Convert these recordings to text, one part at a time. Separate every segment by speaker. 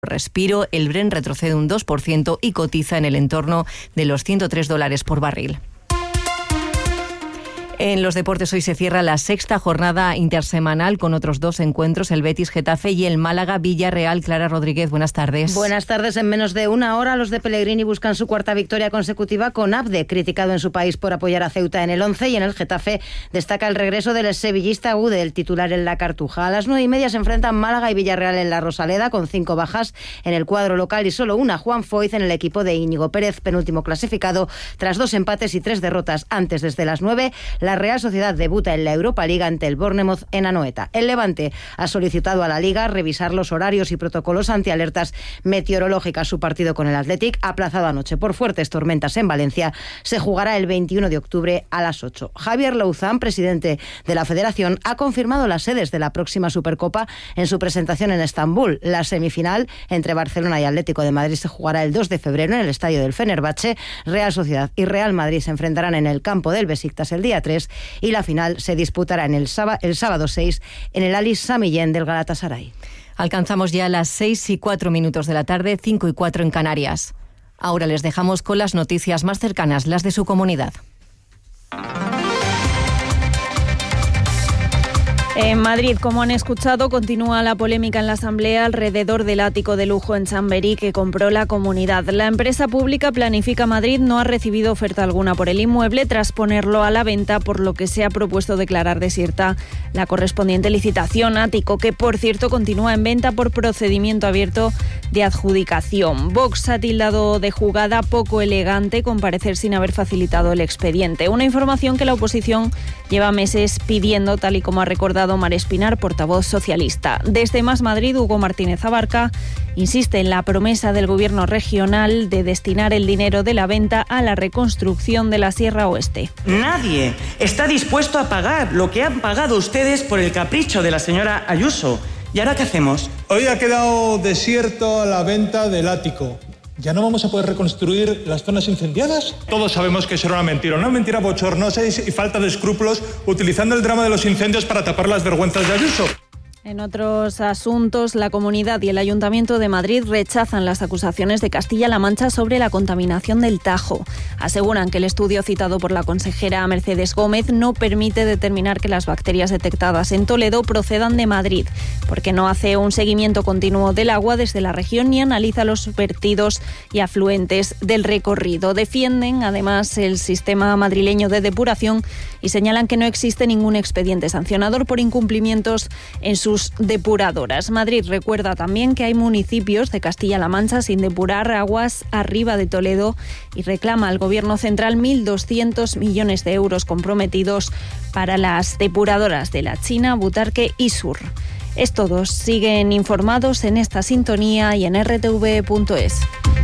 Speaker 1: respiro, el Brent retrocede un 2% y cotiza en el entorno de los $103 por barril. En los deportes hoy se cierra la sexta jornada intersemanal con otros dos encuentros, el Betis-Getafe y el Málaga-Villarreal. Clara Rodríguez, buenas tardes.
Speaker 2: Buenas tardes. En menos de una hora los de Pellegrini buscan su cuarta victoria consecutiva con Abde, criticado en su país por apoyar a Ceuta en el 11, y en el Getafe destaca el regreso del sevillista Gude, el titular en la Cartuja. A las 9:30 se enfrentan Málaga y Villarreal en la Rosaleda, con 5 bajas en el cuadro local y solo una, Juan Foyz, en el equipo de Íñigo Pérez, penúltimo clasificado, tras 2 empates y 3 derrotas. Antes, desde las 9, la Real Sociedad debuta en la Europa League ante el Bournemouth en Anoeta. El Levante ha solicitado a la Liga revisar los horarios y protocolos ante alertas meteorológicas. Su partido con el Athletic, aplazado anoche por fuertes tormentas en Valencia, se jugará el 21 de octubre a las 8. Javier Louzán, presidente de la Federación, ha confirmado las sedes de la próxima Supercopa en su presentación en Estambul. La semifinal entre Barcelona y Atlético de Madrid se jugará el 2 de febrero en el estadio del Fenerbahce. Real Sociedad y Real Madrid se enfrentarán en el campo del Besiktas el día 3 y la final se disputará el sábado 6 en el Ali Sami Yen del Galatasaray.
Speaker 1: Alcanzamos ya las 6:04 de la tarde, 5:04 en Canarias. Ahora les dejamos con las noticias más cercanas, las de su comunidad.
Speaker 3: En Madrid, como han escuchado, continúa la polémica en la Asamblea alrededor del ático de lujo en Chamberí que compró la comunidad. La empresa pública Planifica Madrid no ha recibido oferta alguna por el inmueble tras ponerlo a la venta, por lo que se ha propuesto declarar desierta la correspondiente licitación. Ático que, por cierto, continúa en venta por procedimiento abierto de adjudicación. Vox ha tildado de jugada poco elegante comparecer sin haber facilitado el expediente. Una información que la oposición lleva meses pidiendo, tal y como ha recordado Mar Espinar, portavoz socialista. Desde Más Madrid, Hugo Martínez Abarca insiste en la promesa del gobierno regional de destinar el dinero de la venta a la reconstrucción de la Sierra Oeste.
Speaker 4: Nadie está dispuesto a pagar lo que han pagado ustedes por el capricho de la señora Ayuso. ¿Y ahora qué hacemos?
Speaker 5: Hoy ha quedado desierto la venta del ático. ¿Ya no vamos a poder reconstruir las zonas incendiadas? Todos sabemos que eso era una mentira bochornosa y falta de escrúpulos, utilizando el drama de los incendios para tapar las vergüenzas de Ayuso.
Speaker 3: En otros asuntos, la Comunidad y el Ayuntamiento de Madrid rechazan las acusaciones de Castilla-La Mancha sobre la contaminación del Tajo. Aseguran que el estudio citado por la consejera Mercedes Gómez no permite determinar que las bacterias detectadas en Toledo procedan de Madrid, porque no hace un seguimiento continuo del agua desde la región ni analiza los vertidos y afluentes del recorrido. Defienden, además, el sistema madrileño de depuración y señalan que no existe ningún expediente sancionador por incumplimientos en sus depuradoras. Madrid recuerda también que hay municipios de Castilla-La Mancha sin depurar aguas arriba de Toledo y reclama al Gobierno central 1.200 millones de euros comprometidos para las depuradoras de La China, Butarque y Sur. Es todo. Siguen informados en esta sintonía y en rtv.es.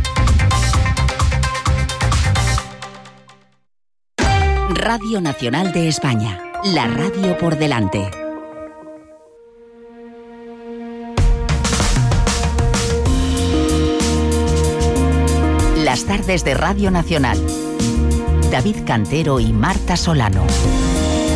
Speaker 6: Radio Nacional de España. La radio por delante. Las tardes de Radio Nacional. David Cantero y Marta Solano.